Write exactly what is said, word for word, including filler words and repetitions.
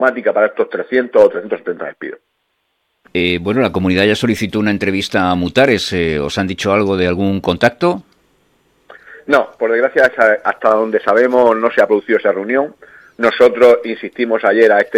automática para estos trescientos o trescientos setenta despidos. Eh, bueno, la comunidad ya solicitó una entrevista a Mutares. Eh, ¿Os han dicho algo de algún contacto? No, por desgracia, hasta donde sabemos no se ha producido esa reunión. Nosotros insistimos ayer a este